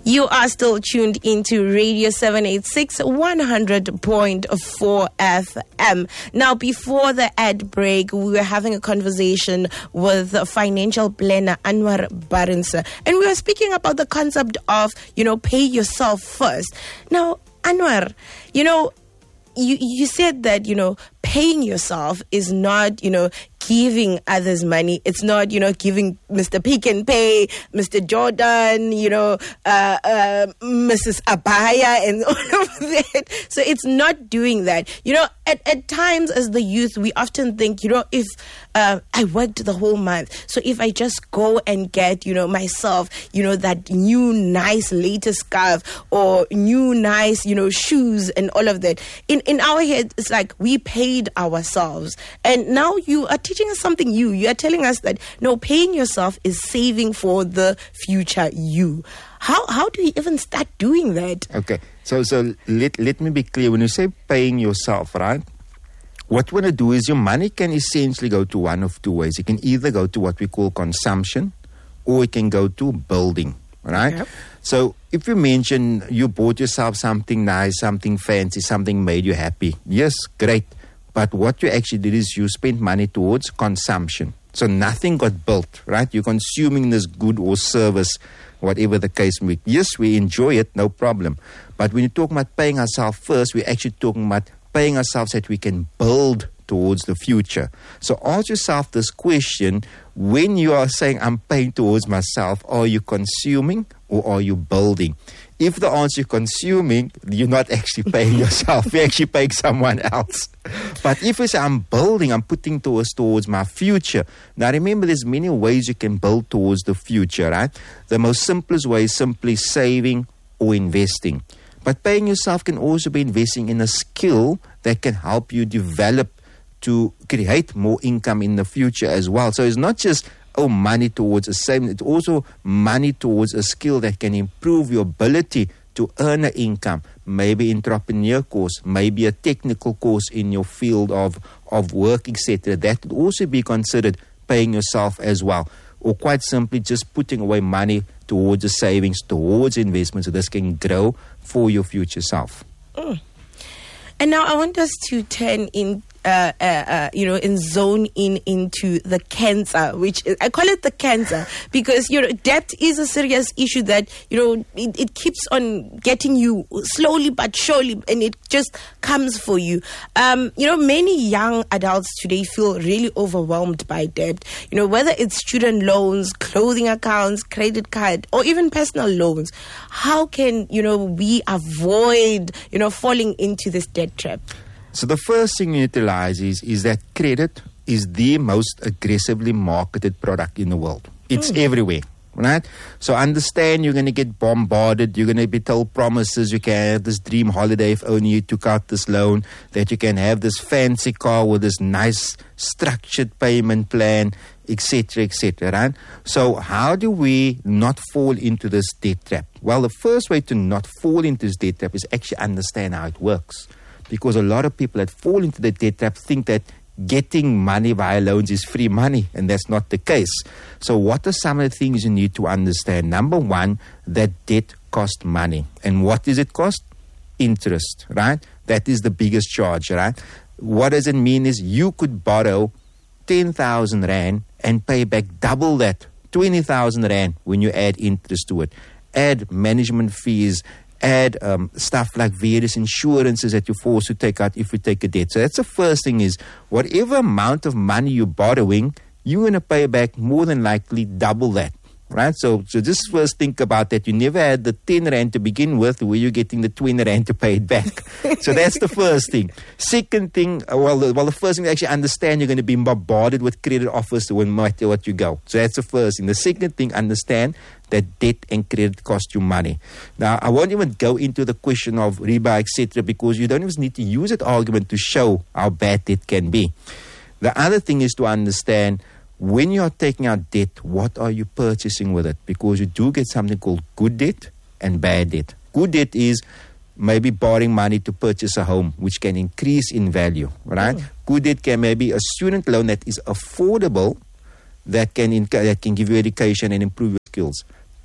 You are still tuned into Radio 786 100.4 FM. Now, before the ad break, we were having a conversation with financial planner Anwar Barnse, and we were speaking about the concept of, pay yourself first. Now, Anwar, you said that, paying yourself is not, giving others money. It's not, giving Mr. Pick and Pay, Mr. Jordan, Mrs. Abaya and all of that. So it's not doing that. At times as the youth, we often think, if I worked the whole month, so if I just go and get, myself, that new nice latest scarf or new nice, shoes and all of that. In our head, it's like we paid ourselves. And now you are teaching us something new. You are telling us that, no, paying yourself is saving for the future you. How do you even start doing that? Okay, so let me be clear. When you say paying yourself, right, what you want to do is your money can essentially go to one of two ways. It can either go to what we call consumption, or it can go to building, right? Yep. So if you mention you bought yourself something nice, something fancy, something made you happy, yes, great. But what you actually did is you spent money towards consumption. So nothing got built, right? You're consuming this good or service, whatever the case may be. Yes, we enjoy it, no problem. But when you're talking about paying ourselves first, we're actually talking about paying ourselves so that we can build towards the future. So ask yourself this question: when you are saying I'm paying towards myself, are you consuming or are you building? If the answer is consuming, you're not actually paying yourself. You're actually paying someone else. But if you say I'm building, I'm putting towards my future. Now remember, there's many ways you can build towards the future, right? The most simplest way is simply saving or investing. But paying yourself can also be investing in a skill that can help you develop to create more income in the future as well. So it's not just money towards a saving. It's also money towards a skill that can improve your ability to earn an income. Maybe entrepreneur course, maybe a technical course in your field of work, etc. That would also be considered paying yourself as well. Or quite simply just putting away money towards the savings, towards investments, so this can grow for your future self. And now I want us to turn in, and zone into the cancer, which is, I call it the cancer because, debt is a serious issue that, it keeps on getting you slowly but surely, and it just comes for you. Many young adults today feel really overwhelmed by debt, whether it's student loans, clothing accounts, credit card, or even personal loans. How can, we avoid, falling into this debt trap? So the first thing you need to realize is that credit is the most aggressively marketed product in the world. It's everywhere, right? So understand you're going to get bombarded. You're going to be told promises. You can have this dream holiday if only you took out this loan, that you can have this fancy car with this nice structured payment plan, etc., right? So how do we not fall into this debt trap? Well, the first way to not fall into this debt trap is actually understand how it works. Because a lot of people that fall into the debt trap think that getting money via loans is free money, and that's not the case. So what are some of the things you need to understand? Number one, that debt costs money. And what does it cost? Interest, right? That is the biggest charge, right? What does it mean is you could borrow 10,000 Rand and pay back double that, 20,000 Rand, when you add interest to it. Add management fees, add stuff like various insurances that you're forced to take out if you take a debt. So that's the first thing is, whatever amount of money you're borrowing, you're going to pay back more than likely double that, right? So just first think about that. You never had the 10 Rand to begin with, where you're getting the 20 Rand to pay it back. So that's the first thing. Second thing, the first thing to actually understand, you're going to be bombarded with credit offers no matter what you go. So that's the first thing. The second thing, understand that debt and credit cost you money. Now, I won't even go into the question of riba, etc., because you don't even need to use that argument to show how bad debt can be. The other thing is to understand, when you are taking out debt, what are you purchasing with it? Because you do get something called good debt and bad debt. Good debt is maybe borrowing money to purchase a home, which can increase in value, right? Good debt can maybe a student loan that is affordable, that can give you education and improve your skills.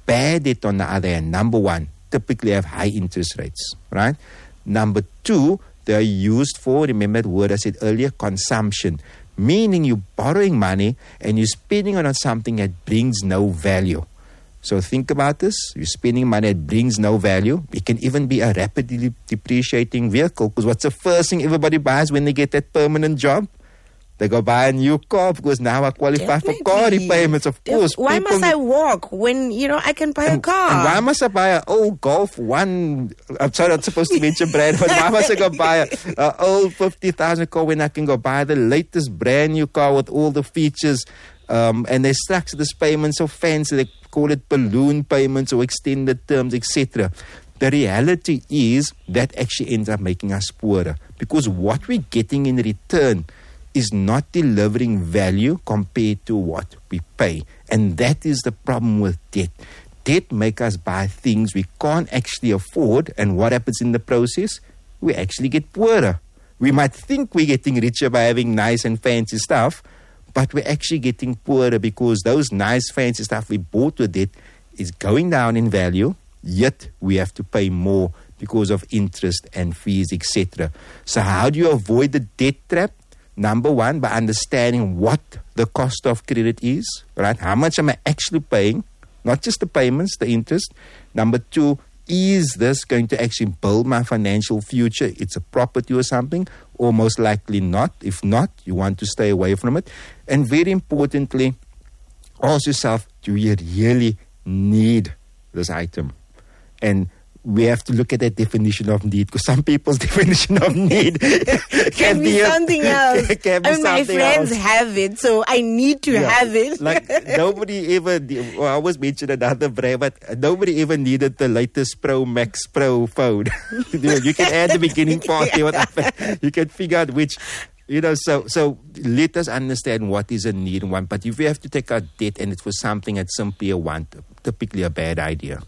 Bad debt, on the other hand, number one, typically have high interest rates, right? Number two, they are used for, remember the word I said earlier, consumption. Meaning you're borrowing money and you're spending it on something that brings no value. So think about this. You're spending money that brings no value. It can even be a rapidly depreciating vehicle, because what's the first thing everybody buys when they get that permanent job? They go buy a new car because now I qualify for car repayments, of course. Why must I walk when, I can buy a car? And why must I buy an old Golf 1? I'm sorry, not supposed to mention brand, but why must I go buy an old 50,000 car when I can go buy the latest brand new car with all the features? And they structure this payment so fancy, they call it balloon payments or extended terms, etc. The reality is that actually ends up making us poorer, because what we're getting in return is not delivering value compared to what we pay. And that is the problem with debt. Debt makes us buy things we can't actually afford, and what happens in the process? We actually get poorer. We might think we're getting richer by having nice and fancy stuff, but we're actually getting poorer because those nice fancy stuff we bought with debt is going down in value, yet we have to pay more because of interest and fees, etc. So how do you avoid the debt trap? Number one, by understanding what the cost of credit is, right? How much am I actually paying? Not just the payments, the interest. Number two, is this going to actually build my financial future? It's a property or something, or most likely not. If not, you want to stay away from it. And very importantly, ask yourself, do you really need this item? And we have to look at that definition of need, because some people's definition of need can be something else. My friends have it, so I need to have it. Like nobody ever, I always mention another brand, but nobody ever needed the latest Pro Max Pro phone. You can add the beginning part there, you can figure out which. So let us understand what is a need and want. But if we have to take out debt and it's for something that's simply a want, typically a bad idea.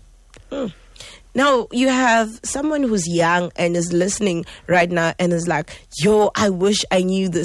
Now, you have someone who's young and is listening right now and is like, I wish I knew this,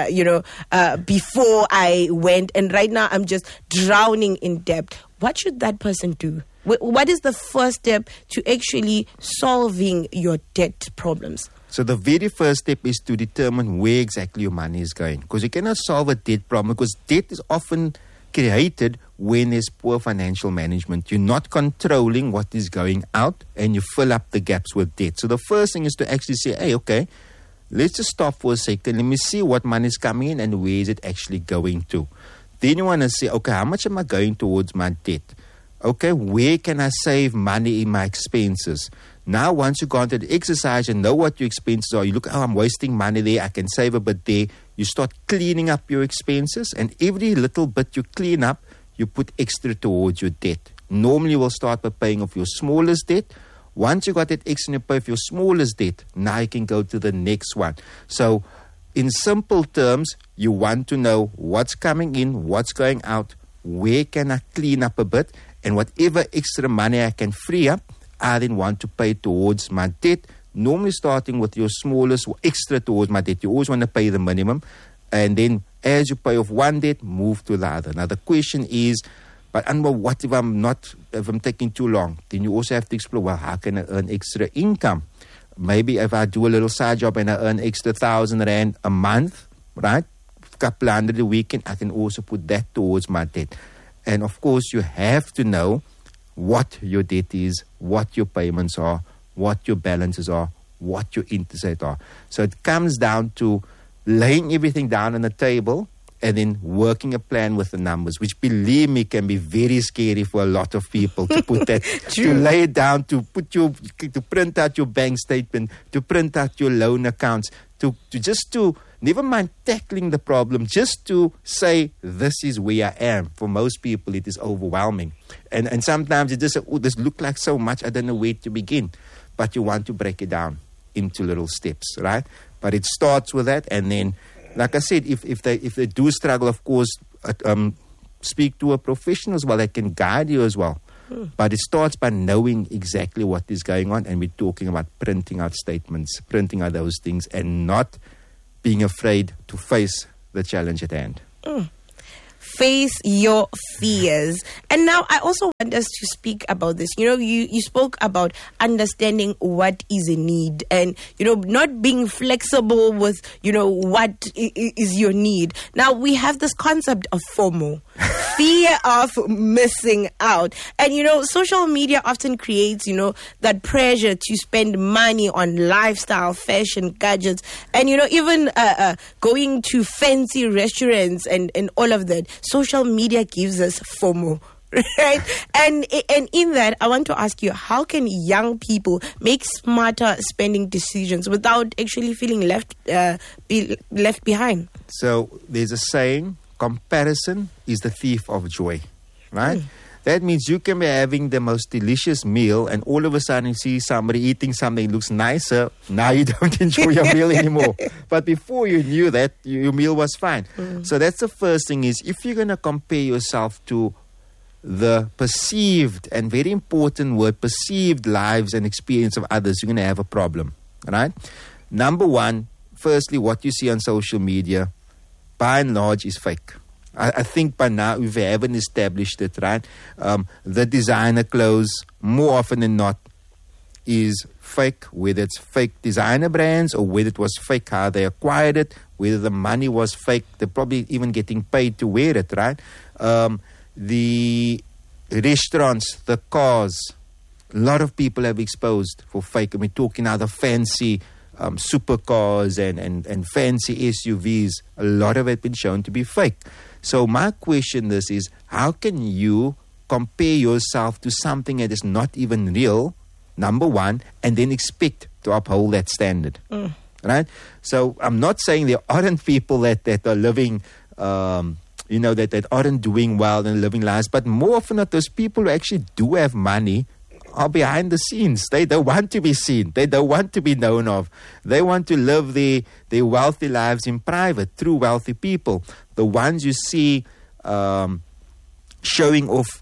before I went. And right now I'm just drowning in debt. What should that person do? What is the first step to actually solving your debt problems? So the very first step is to determine where exactly your money is going. Because you cannot solve a debt problem, because debt is often created when there's poor financial management. You're not controlling what is going out, and you fill up the gaps with debt. So the first thing is to actually say, hey, okay, let's just stop for a second. Let me see what money is coming in and where is it actually going to. Then you want to say, okay, how much am I going towards my debt? Okay, where can I save money in my expenses? Now, once you've gone through the exercise and know what your expenses are, you look, I'm wasting money there, I can save a bit there. You start cleaning up your expenses, and every little bit you clean up, you put extra towards your debt. Normally, you will start by paying off your smallest debt. Once you got that extra, you pay for your smallest debt. Now you can go to the next one. So, in simple terms, you want to know what's coming in, what's going out, where can I clean up a bit, and whatever extra money I can free up, I then want to pay towards my debt. Normally starting with your smallest or extra towards my debt. You always want to pay the minimum. And then as you pay off one debt, move to the other. Now the question is, but Anwar, what if I'm taking too long? Then you also have to explore, well, how can I earn extra income? Maybe if I do a little side job and I earn extra 1,000 Rand a month, right? A couple hundred a weekend, I can also put that towards my debt. And of course, you have to know what your debt is, what your payments are, what your balances are, what your interest rates are. So it comes down to laying everything down on the table and then working a plan with the numbers, which, believe me, can be very scary for a lot of people to put that, to lay it down, to print out your bank statement, to print out your loan accounts, to never mind tackling the problem, just to say, this is where I am. For most people, it is overwhelming. And sometimes it just, this looks like so much, I don't know where to begin. But you want to break it down into little steps, right? But it starts with that, and then, like I said, if they do struggle, of course, speak to a professional as well that can guide you as well. But it starts by knowing exactly what is going on, and we're talking about printing out statements, printing out those things, and not being afraid to face the challenge at hand. face your fears. And now I also want us to speak about this. You know, you spoke about understanding what is a need and, you know, not being flexible with, you know, what is your need. Now we have this concept of FOMO, fear of missing out. And, you know, social media often creates, you know, that pressure to spend money on lifestyle, fashion, gadgets, and, you know, even going to fancy restaurants and all of that. Social media gives us FOMO. Right, and in that, I want to ask you: how can young people make smarter spending decisions without actually feeling left behind? So there's a saying: comparison is the thief of joy. Right. That means you can be having the most delicious meal, and all of a sudden you see somebody eating something that looks nicer. Now you don't enjoy your meal anymore. But before you knew that, your meal was fine. So that's the first thing: is if you're going to compare yourself to the perceived, and very important word, perceived lives and experience of others, you're going to have a problem, right? Number one, firstly, what you see on social media, by and large, is fake. I think by now we haven't established it, right? The designer clothes, more often than not, is fake, whether it's fake designer brands or whether it was fake how they acquired it, whether the money was fake, they're probably even getting paid to wear it, right? The restaurants, the cars, a lot of people have exposed for fake. And we're talking now the fancy supercars and fancy SUVs. A lot of it been shown to be fake. So my question is, how can you compare yourself to something that is not even real, number one, and then expect to uphold that standard? Right? So I'm not saying there aren't people that are living that aren't doing well and living lives. But more often than not, those people who actually do have money are behind the scenes. They don't want to be seen. They don't want to be known of. They want to live their wealthy lives in private through wealthy people. The ones you see showing off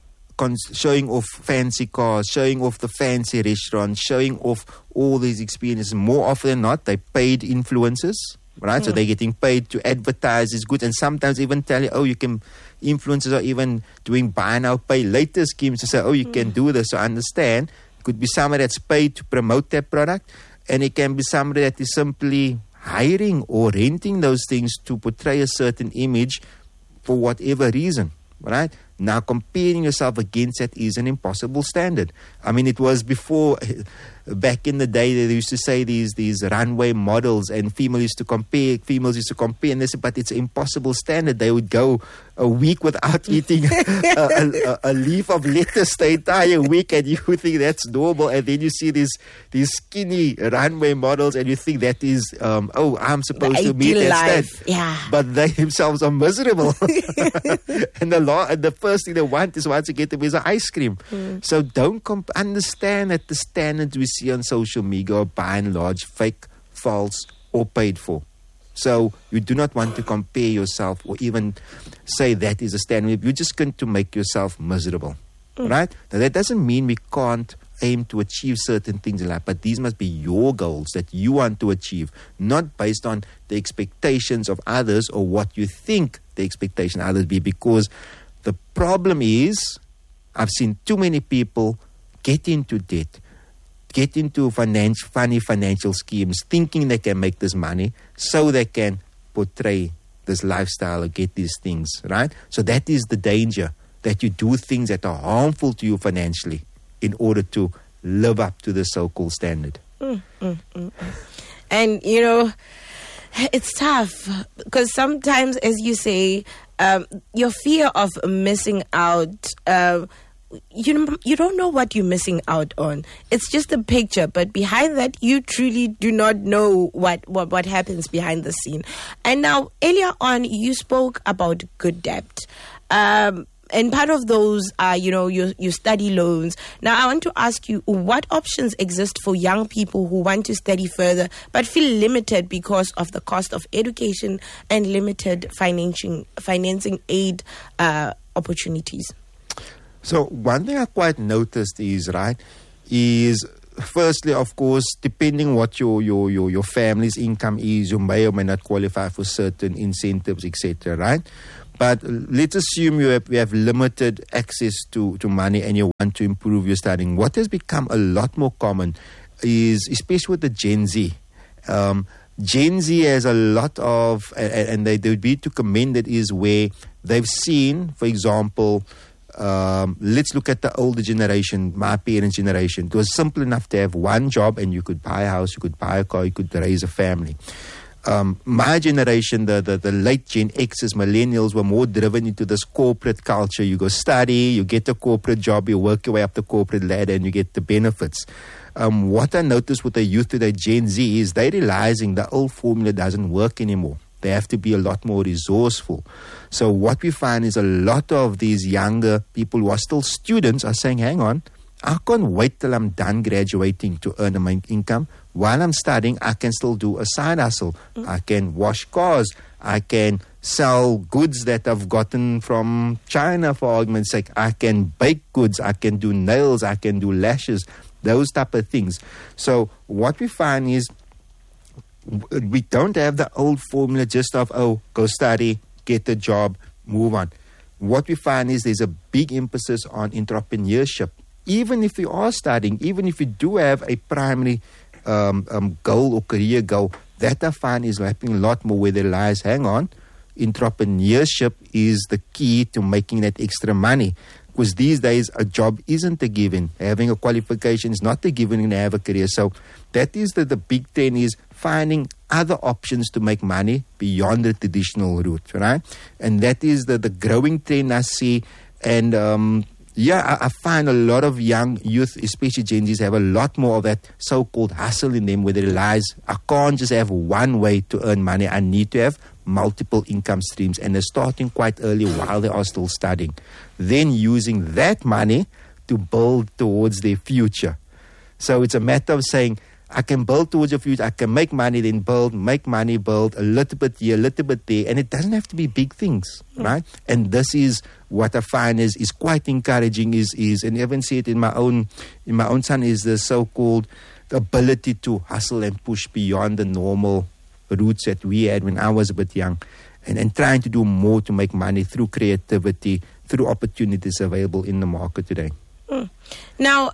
fancy cars, showing off the fancy restaurants, showing off all these experiences, more often than not, they paid influencers. Right, so they're getting paid to advertise these goods, and sometimes even tell you, influencers are even doing buy now, pay later schemes to say, you can do this. So understand, it could be somebody that's paid to promote that product, and it can be somebody that is simply hiring or renting those things to portray a certain image for whatever reason. Right? Now, comparing yourself against that is an impossible standard. I mean, it was before, back in the day, they used to say these runway models, and females used to compare, and they said, but it's an impossible standard. They would go a week without eating a leaf of lettuce the entire week, and you would think that's normal. And then you see these skinny runway models, and you think that is, I'm supposed to meet that standard. Yeah. But they themselves are miserable. And the first thing they want is, once you get them, is an ice cream. So don't understand that the standards we see on social media are by and large fake, false, or paid for. So you do not want to compare yourself or even say that is a standard. You're just going to make yourself miserable, right? Now, that doesn't mean we can't aim to achieve certain things in life, but these must be your goals that you want to achieve, not based on the expectations of others or what you think the expectation of others be. Because the problem is, I've seen too many people get into debt, get into funny financial schemes, thinking they can make this money so they can portray this lifestyle or get these things, right? So that is the danger, that you do things that are harmful to you financially in order to live up to the so-called standard. And, it's tough because sometimes, as you say, your fear of missing out, you don't know what you're missing out on. It's just a picture, but behind that, you truly do not know what happens behind the scene. And now, earlier on, you spoke about good debt. And part of those are, your study loans. Now, I want to ask you, what options exist for young people who want to study further but feel limited because of the cost of education and limited financing aid opportunities? So one thing I quite noticed is firstly, of course, depending what your family's income is, you may or may not qualify for certain incentives, etc., right? But let's assume you have limited access to money and you want to improve your studying. What has become a lot more common is, especially with the Gen Z, Gen Z has a lot of, and they would be to commend it, is where they've seen, for example, let's look at the older generation, my parents' generation. It was simple enough to have one job and you could buy a house, you could buy a car, you could raise a family. My generation, the late Gen X's, millennials, were more driven into this corporate culture. You go study, you get a corporate job, you work your way up the corporate ladder and you get the benefits. What I noticed with the youth today, Gen Z, is they're realizing the old formula doesn't work anymore. They have to be a lot more resourceful. So what we find is a lot of these younger people who are still students are saying, hang on, I can't wait till I'm done graduating to earn my income. While I'm studying, I can still do a side hustle. I can wash cars. I can sell goods that I've gotten from China, for argument's sake. I can bake goods. I can do nails. I can do lashes. Those type of things. So what we find is we don't have the old formula just of, oh, go study, get a job, move on. What we find is there's a big emphasis on entrepreneurship. Even if you are studying, even if you do have a primary goal or career goal, that I find is happening a lot more where there lies, hang on, entrepreneurship is the key to making that extra money. Because these days, a job isn't a given. Having a qualification is not a given and have a career. So that is the big trend, is finding other options to make money beyond the traditional route, right? And that is the growing trend I see. And I find a lot of young youth, especially Gen Zs, have a lot more of that so-called hustle in them, where they realize, I can't just have one way to earn money. I need to have multiple income streams. And they're starting quite early while they are still studying. Then using that money to build towards their future. So it's a matter of saying, I can build towards your future, I can make money, then build, make money, build, a little bit here, a little bit there. And it doesn't have to be big things, right? And this is what I find is quite encouraging, is and even see it in my own son, is the so-called ability to hustle and push beyond the normal routes that we had when I was a bit young, and trying to do more to make money through creativity, through opportunities available in the market today. Now,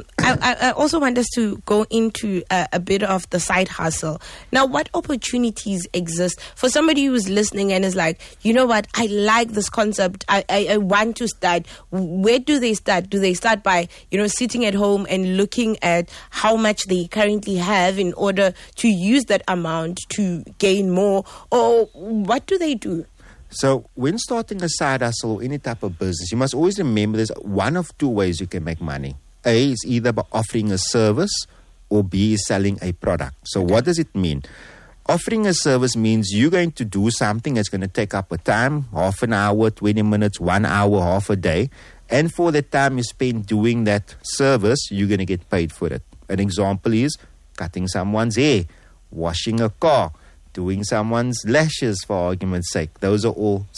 I also want us to go into a bit of the side hustle. Now, what opportunities exist for somebody who's listening and is like, you know what, I like this concept, I want to start. Where do they start? Do they start by, sitting at home and looking at how much they currently have in order to use that amount to gain more? Or what do they do? So when starting a side hustle or any type of business, you must always remember there's one of two ways you can make money. A is either by offering a service, or B is selling a product. So what does it mean? Offering a service means you're going to do something that's going to take up a time, half an hour, 20 minutes, 1 hour, half a day. And for the time you spend doing that service, you're going to get paid for it. An example is cutting someone's hair, washing a car, doing someone's lashes, for argument's sake. Those are all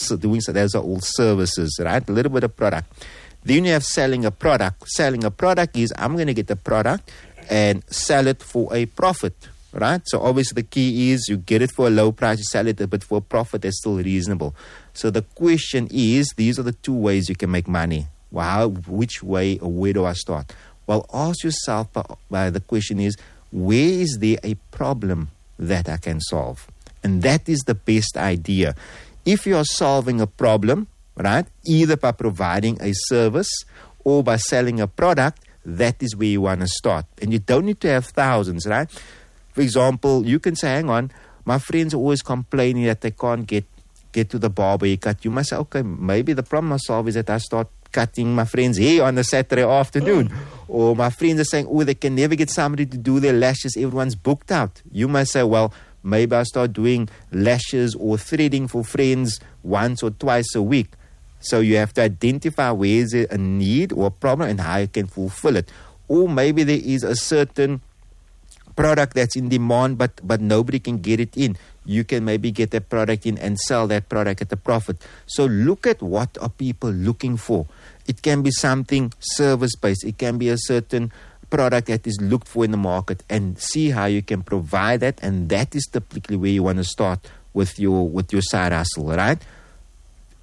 services, right? A little bit of product. Then you have selling a product. Selling a product is, I'm going to get a product and sell it for a profit, right? So obviously the key is you get it for a low price, you sell it, but for a profit that's still reasonable. So the question is, these are the two ways you can make money. Wow, which way or where do I start? Well, ask yourself, the question is, where is there a problem that I can solve? And that is the best idea. If you are solving a problem, right, either by providing a service or by selling a product, that is where you want to start. And you don't need to have thousands, right? For example, you can say, hang on, my friends are always complaining that they can't get to the barber cut. You must say, okay, maybe the problem I solve is that I start cutting my friend's hair on a Saturday afternoon. Or my friends are saying, oh, they can never get somebody to do their lashes. Everyone's booked out. You must say, well, maybe I start doing lashes or threading for friends once or twice a week. So you have to identify where is there a need or a problem and how you can fulfill it. Or maybe there is a certain product that's in demand, but nobody can get it in. You can maybe get that product in and sell that product at a profit. So look at what are people looking for. It can be something service-based. It can be a certain product that is looked for in the market, and see how you can provide that. And that is typically where you want to start with your side hustle, right?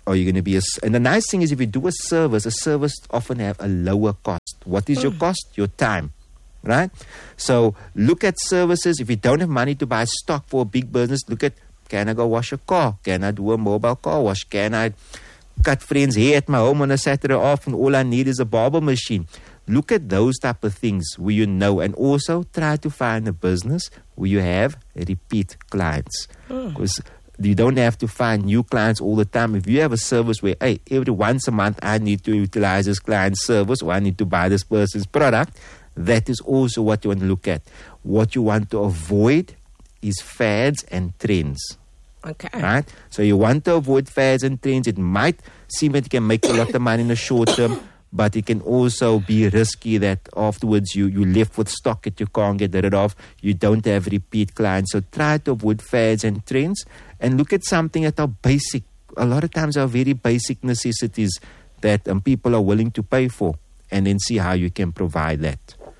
Or you're going to be and the nice thing is if you do a service often have a lower cost. What is your cost? Your time, right? So look at services. If you don't have money to buy stock for a big business, look at, can I go wash a car? Can I do a mobile car wash? Can I cut friends' hair at my home on a Saturday off and all I need is a barber machine? Look at those type of things where you know, and also try to find a business where you have repeat clients. Because you don't have to find new clients all the time. If you have a service where, hey, every once a month I need to utilize this client's service or I need to buy this person's product, that is also what you want to look at. What you want to avoid is fads and trends. Okay. Right? So you want to avoid fads and trends. It might seem that you can make a lot of money in the short term, but it can also be risky that afterwards you left with stock that you can't get rid of. You don't have repeat clients. So try to avoid fads and trends and look at something that are basic. A lot of times are very basic necessities that people are willing to pay for, and then see how you can provide that.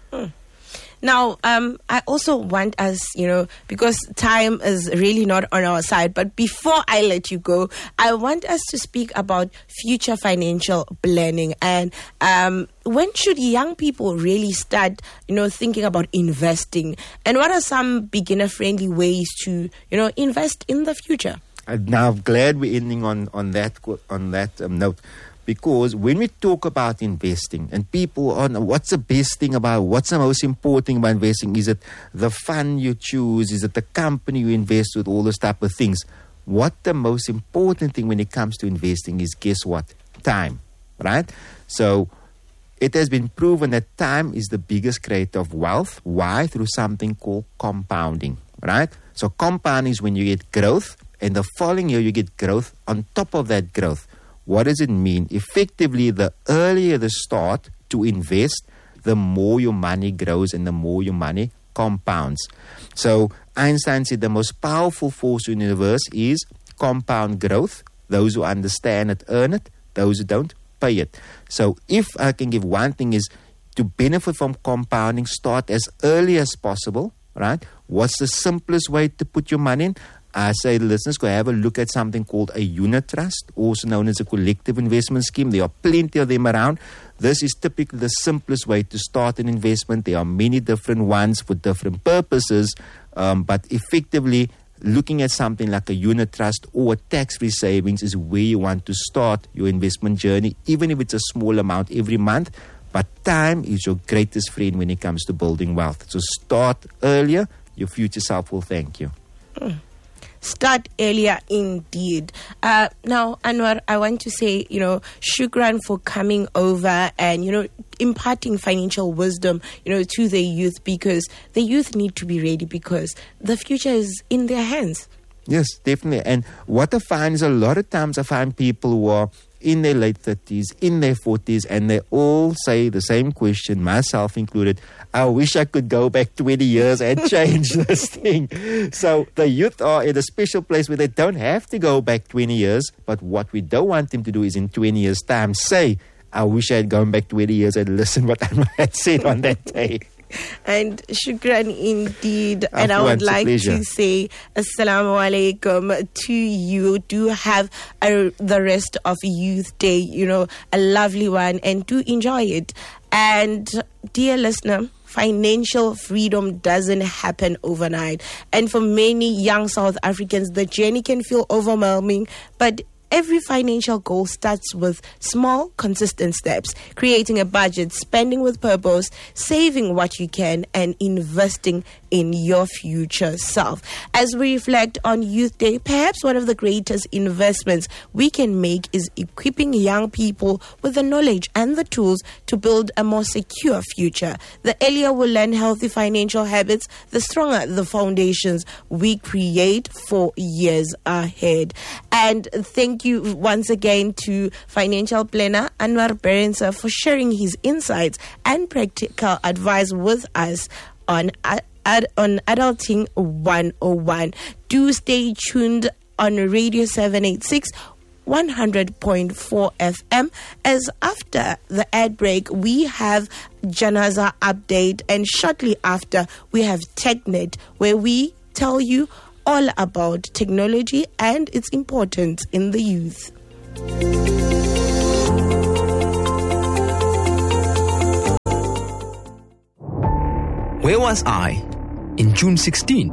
Now, I also want us, because time is really not on our side, but before I let you go, I want us to speak about future financial planning. And when should young people really start, thinking about investing? And what are some beginner-friendly ways to, invest in the future? Now, I'm glad we're ending on that note. Because when we talk about investing and people on what's the best thing about, what's the most important thing about investing? Is it the fund you choose? Is it the company you invest with? All those type of things. What the most important thing when it comes to investing is, guess what? Time, right? So it has been proven that time is the biggest creator of wealth. Why? Through something called compounding, right? So compounding is when you get growth, and the following year you get growth on top of that growth. What does it mean? Effectively, the earlier the start to invest, the more your money grows and the more your money compounds. So Einstein said the most powerful force in the universe is compound growth. Those who understand it earn it. Those who don't pay it. So if I can give one thing is to benefit from compounding, start as early as possible, right? What's the simplest way to put your money in? I say listeners, go have a look at something called a unit trust, also known as a collective investment scheme. There are plenty of them around. This is typically the simplest way to start an investment. There are many different ones for different purposes, but effectively looking at something like a unit trust or a tax-free savings is where you want to start your investment journey, even if it's a small amount every month. But time is your greatest friend when it comes to building wealth. So start earlier. Your future self will thank you. Start earlier indeed. Now, Anwar, I want to say, shukran for coming over and, imparting financial wisdom, to the youth, because the youth need to be ready because the future is in their hands. Yes, definitely. And what I find is a lot of times I find people who are in their late 30s, in their 40s, and they all say the same question, myself included, I wish I could go back 20 years and change this thing. So the youth are in a special place where they don't have to go back 20 years, but what we don't want them to do is in 20 years' time say, I wish I had gone back 20 years and listened what I had said on that day. And shukran indeed. And I would like to say assalamu alaikum to you. Do have the rest of Youth Day, a lovely one, and do enjoy it. And dear listener, financial freedom doesn't happen overnight. And for many young South Africans, the journey can feel overwhelming, but every financial goal starts with small, consistent steps. Creating a budget, spending with purpose, saving what you can, and investing in your future self. As we reflect on Youth Day, perhaps one of the greatest investments we can make is equipping young people with the knowledge and the tools to build a more secure future. The earlier we learn healthy financial habits, the stronger the foundations we create for years ahead. And thank you once again to financial planner Anwar Berenser for sharing his insights and practical advice with us on Adulting 101. Do stay tuned on Radio 786 100.4 FM, as after the ad break we have Janaza Update, and shortly after we have TechNet, where we tell you all about technology and its importance in the youth. Where was I in June 16,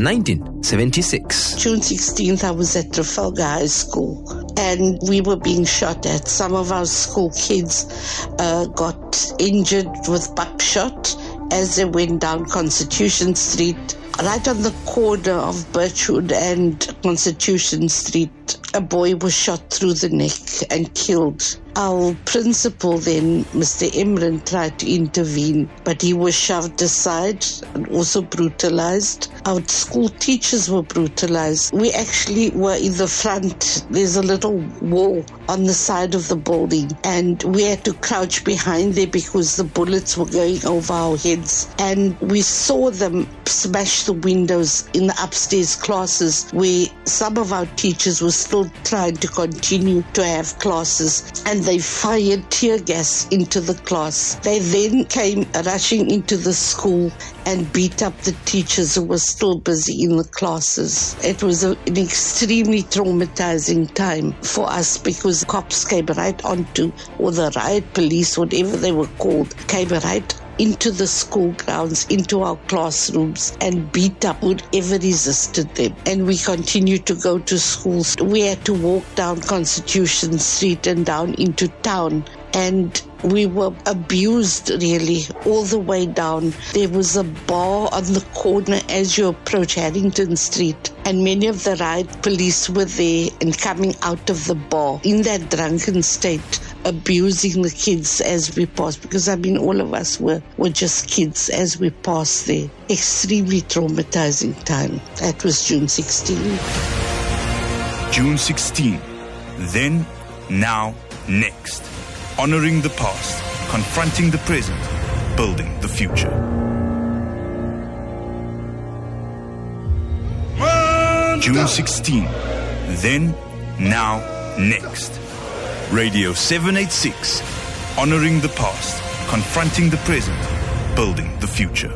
1976? June 16th, I was at Trafalgar High School and we were being shot at. Some of our school kids got injured with buckshot as they went down Constitution Street. Right on the corner of Birchwood and Constitution Street, a boy was shot through the neck and killed. Our principal then, Mr. Imran, tried to intervene, but he was shoved aside and also brutalized. Our school teachers were brutalized. We actually were in the front. There's a little wall on the side of the building, and we had to crouch behind there because the bullets were going over our heads. And we saw them smash the windows in the upstairs classes where some of our teachers were still trying to continue to have classes, and they fired tear gas into the class. They then came rushing into the school and beat up the teachers who were still busy in the classes. It was an extremely traumatizing time for us because cops came right onto, or the riot police, whatever they were called, came right into the school grounds, into our classrooms, and beat up whoever resisted them. And we continued to go to schools. We had to walk down Constitution Street and down into town, and we were abused really all the way down. There was a bar on the corner as you approach Haddington Street, and many of the riot police were there and coming out of the bar in that drunken state, abusing the kids as we passed, because I mean all of us were just kids as we passed there. Extremely traumatizing time. That was June 16. June 16. Then, now, next. Honoring the past, confronting the present, building the future. June 16. Then, now, next. Radio 786. Honoring the past, confronting the present, building the future.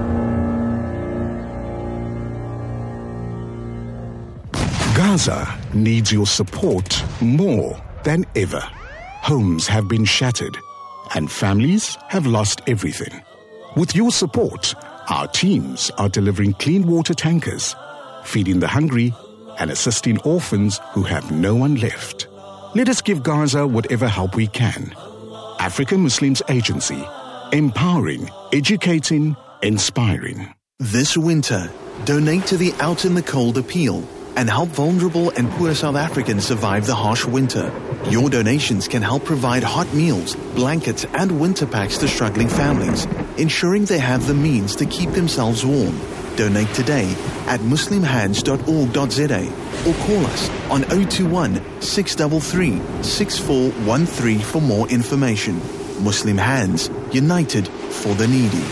Gaza needs your support more than ever. Homes have been shattered and families have lost everything. With your support, our teams are delivering clean water tankers, feeding the hungry, and assisting orphans who have no one left. Let us give Gaza whatever help we can. African Muslims Agency, empowering, educating, inspiring. This winter, donate to the Out in the Cold appeal and help vulnerable and poor South Africans survive the harsh winter. Your donations can help provide hot meals, blankets, and winter packs to struggling families, ensuring they have the means to keep themselves warm. Donate today at muslimhands.org.za or call us on 021 633 6413 for more information. Muslim Hands, united for the needy.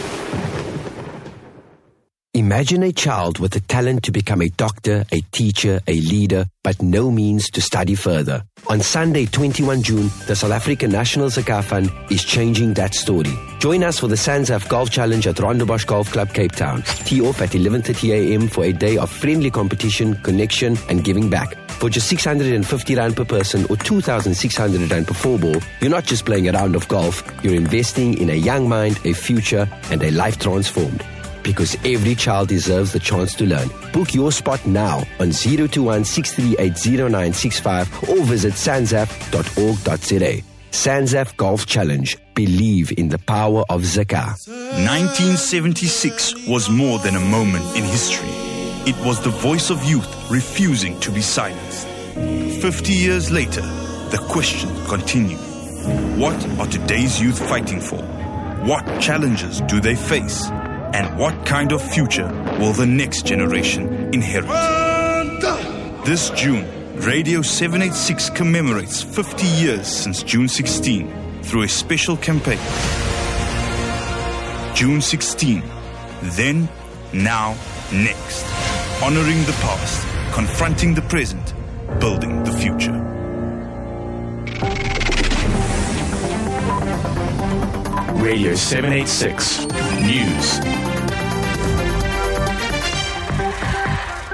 Imagine a child with the talent to become a doctor, a teacher, a leader, but no means to study further. On Sunday, 21 June, the South African National Zakat Fund is changing that story. Join us for the SANZAF Golf Challenge at Rondebosch Golf Club, Cape Town. Tee off at 11:30 a.m. for a day of friendly competition, connection, and giving back. For just 650 Rand per person or 2,600 Rand per 4-ball, you're not just playing a round of golf, you're investing in a young mind, a future, and a life transformed. Because every child deserves the chance to learn. Book your spot now on 021-638-0965 or visit sanzaf.org.za. SANZAF Golf Challenge. Believe in the power of Zakah. 1976 was more than a moment in history. It was the voice of youth refusing to be silenced. 50 years later, the questions continue. What are today's youth fighting for? What challenges do they face? And what kind of future will the next generation inherit? This June, Radio 786 commemorates 50 years since June 16 through a special campaign. June 16, then, now, next. Honoring the past, confronting the present, building the future. Radio 786 News.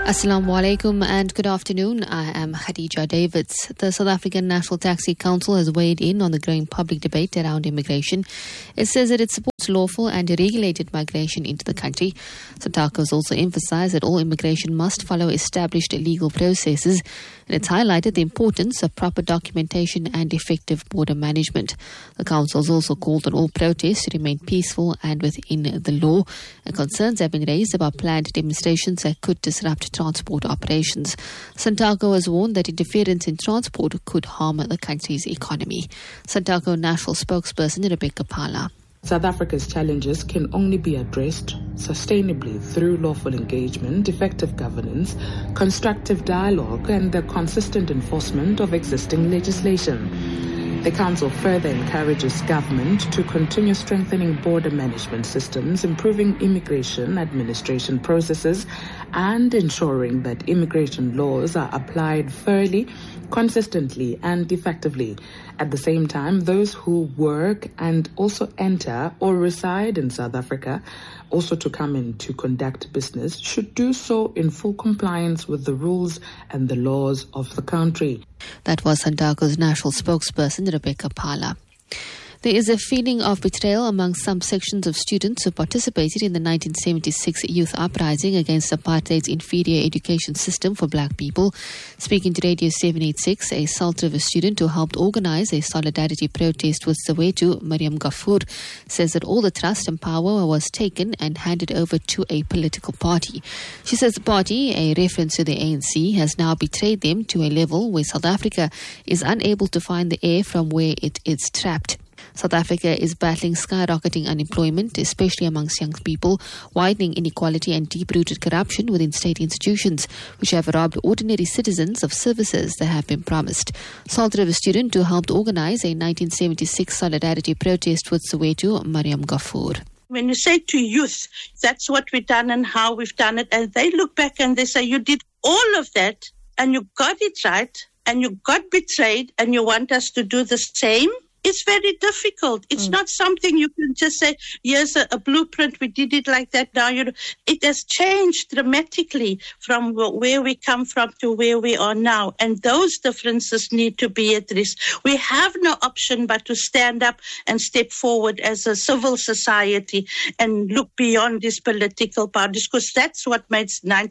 Assalamu alaikum and good afternoon. I am Khadija Davids. The South African National Taxi Council has weighed in on the growing public debate around immigration. It says that it supports lawful and regulated migration into the country. SANTACO has also emphasized that all immigration must follow established legal processes, and it's highlighted the importance of proper documentation and effective border management. The council has also called on all protests to remain peaceful and within the law, and concerns have been raised about planned demonstrations that could disrupt transport operations. SANTACO has warned that interference in transport could harm the country's economy. SANTACO National Spokesperson Rebecca Phala. South Africa's challenges can only be addressed sustainably through lawful engagement, effective governance, constructive dialogue, and the consistent enforcement of existing legislation. The Council further encourages government to continue strengthening border management systems, improving immigration administration processes, and ensuring that immigration laws are applied fairly, consistently, and effectively. At the same time, those who work and also enter or reside in South Africa, also to come in to conduct business, should do so in full compliance with the rules and the laws of the country. That was SANTACO's national spokesperson, Rebecca Phala. There is a feeling of betrayal among some sections of students who participated in the 1976 youth uprising against apartheid's inferior education system for black people. Speaking to Radio 786, a Salt River student who helped organize a solidarity protest with Soweto, Mariam Gafoor, says that all the trust and power was taken and handed over to a political party. She says the party, a reference to the ANC, has now betrayed them to a level where South Africa is unable to find the air from where it is trapped. South Africa is battling skyrocketing unemployment, especially amongst young people, widening inequality and deep-rooted corruption within state institutions, which have robbed ordinary citizens of services that have been promised. Salt River student who helped organize a 1976 solidarity protest with Soweto, Mariam Gafoor. When you say to youth, that's what we've done and how we've done it, and they look back and they say, you did all of that and you got it right and you got betrayed and you want us to do the same? It's very difficult. It's not something you can just say, here's a blueprint, we did it like that. Now, it has changed dramatically from where we come from to where we are now. And those differences need to be addressed. We have no option but to stand up and step forward as a civil society and look beyond these political parties, because that's what made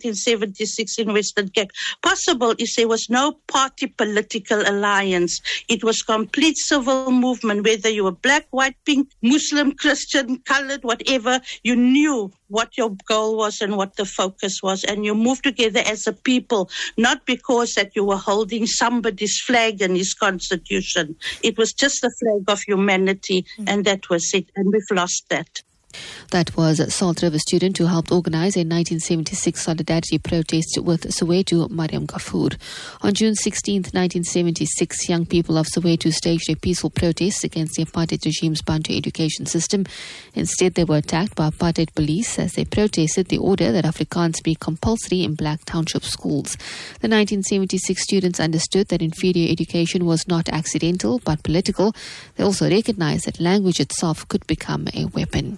1976 in Western Cape possible, is there was no party political alliance. It was complete civil movement, whether you were black, white, pink, Muslim, Christian, colored, whatever, you knew what your goal was and what the focus was, and you moved together as a people, not because that you were holding somebody's flag and his constitution. It was just the flag of humanity, and that was it, and we've lost that. That was Salt River student who helped organize a 1976 solidarity protest with Soweto, Mariam Gafoor. On June 16, 1976, young people of Soweto staged a peaceful protest against the apartheid regime's Bantu education system. Instead, they were attacked by apartheid police as they protested the order that Afrikaans be compulsory in black township schools. The 1976 students understood that inferior education was not accidental but political. They also recognized that language itself could become a weapon.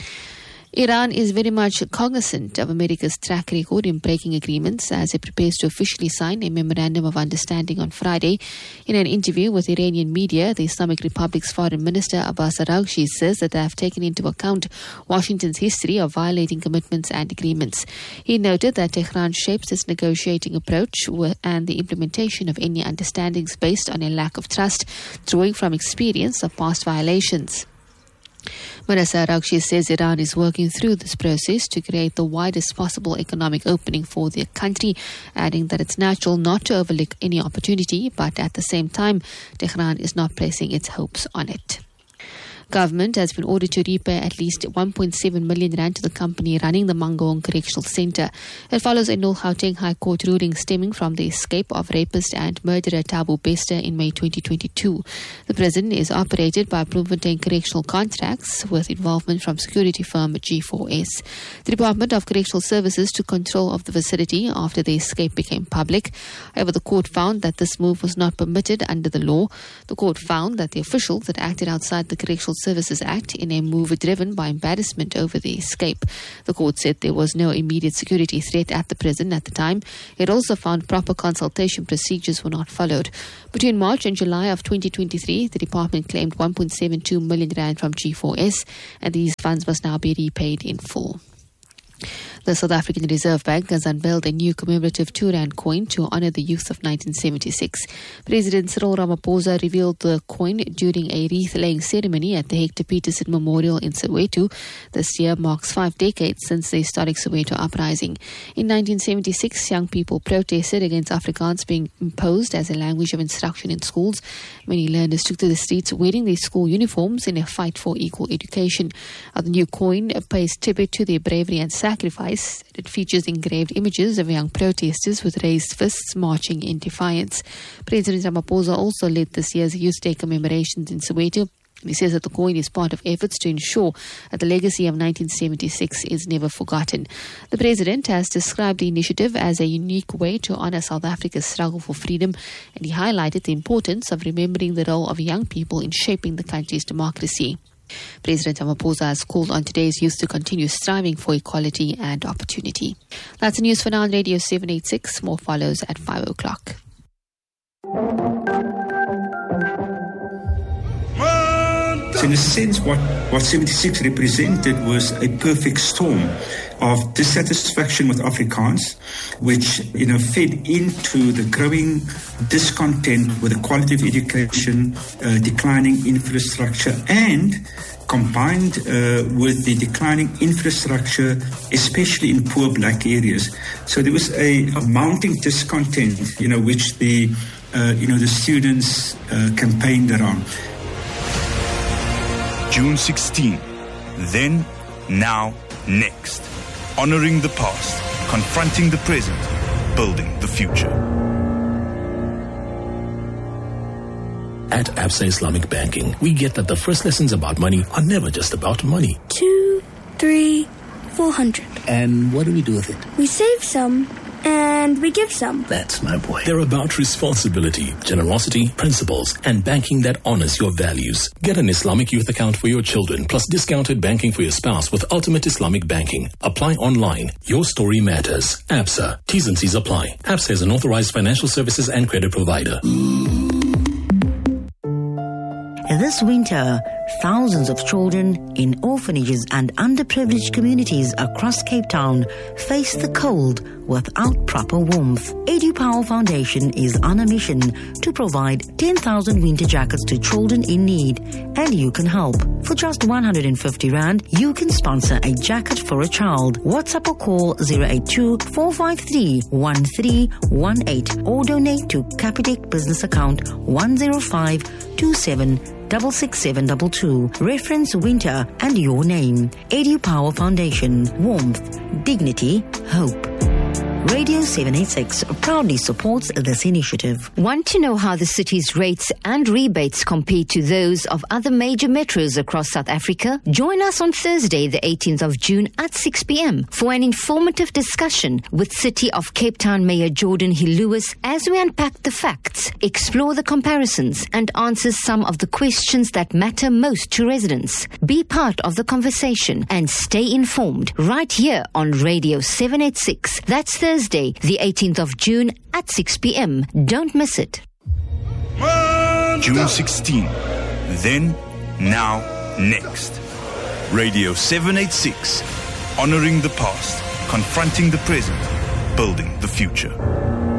Iran is very much cognizant of America's track record in breaking agreements as it prepares to officially sign a memorandum of understanding on Friday. In an interview with Iranian media, the Islamic Republic's Foreign Minister Abbas Araghchi says that they have taken into account Washington's history of violating commitments and agreements. He noted that Tehran shapes its negotiating approach and the implementation of any understandings based on a lack of trust, drawing from experience of past violations. Minister Araghchi says Iran is working through this process to create the widest possible economic opening for the country, adding that it's natural not to overlook any opportunity, but at the same time, Tehran is not placing its hopes on it. Government has been ordered to repay at least 1.7 million rand to the company running the Mangaung Correctional Centre. It follows a North Gauteng High Court ruling stemming from the escape of rapist and murderer Thabo Bester in May 2022. The prison is operated by Bloemfontein Correctional Contracts with involvement from security firm G4S. The Department of Correctional Services took control of the facility after the escape became public. However, the court found that this move was not permitted under the law. The court found that the officials that acted outside the Correctional Services Act in a move driven by embarrassment over the escape. The court said there was no immediate security threat at the prison at the time. It also found proper consultation procedures were not followed. Between March and July of 2023, the department claimed 1.72 million rand from G4S, and these funds must now be repaid in full. The South African Reserve Bank has unveiled a new commemorative 2 Rand coin to honour the youth of 1976. President Cyril Ramaphosa revealed the coin during a wreath-laying ceremony at the Hector Peterson Memorial in Soweto. This year marks 5 decades since the historic Soweto uprising. In 1976, young people protested against Afrikaans being imposed as a language of instruction in schools. Many learners took to the streets wearing their school uniforms in a fight for equal education. The new coin pays tribute to their bravery and sacrifice. It features engraved images of young protesters with raised fists marching in defiance. President Ramaphosa also led this year's Youth Day commemorations in Soweto. He says that the coin is part of efforts to ensure that the legacy of 1976 is never forgotten. The president has described the initiative as a unique way to honour South Africa's struggle for freedom, and he highlighted the importance of remembering the role of young people in shaping the country's democracy. President Ramaphosa has called on today's youth to continue striving for equality and opportunity. That's the news for now on Radio 786. More follows at 5 o'clock. So in a sense, what 76 represented was a perfect storm of dissatisfaction with Afrikaans, which fed into the growing discontent with the quality of education, declining infrastructure, and combined with the declining infrastructure, especially in poor black areas. So there was a mounting discontent, which the students campaigned around. June 16. Then, now, next. Honoring the past, confronting the present, building the future. At Absa Islamic Banking, we get that the first lessons about money are never just about money. 2, 3, 400. And what do we do with it? We save some, and we give some. That's my boy. They're about responsibility, generosity, principles, and banking that honors your values. Get an Islamic youth account for your children, plus discounted banking for your spouse with Ultimate Islamic Banking. Apply online. Your story matters. Absa. T's and C's apply. Absa is an authorized financial services and credit provider. This winter, thousands of children in orphanages and underprivileged communities across Cape Town face the cold without proper warmth. EduPower Foundation is on a mission to provide 10,000 winter jackets to children in need, and you can help. For just 150 Rand, you can sponsor a jacket for a child. WhatsApp or call 082-453-1318 or donate to Capitec business account 10527666722. Reference winter and your name. EduPower Foundation. Warmth, dignity, hope. Radio 786 proudly supports this initiative. Want to know how the city's rates and rebates compare to those of other major metros across South Africa? Join us on Thursday, the 18th of June at 6 p.m. for an informative discussion with City of Cape Town Mayor Jordan Hill-Lewis as we unpack the facts, explore the comparisons, and answer some of the questions that matter most to residents. Be part of the conversation and stay informed right here on Radio 786. That's Thursday, the 18th of June at 6 p.m. Don't miss it. June 16. Then, now, next. Radio 786. Honoring the past, confronting the present, building the future.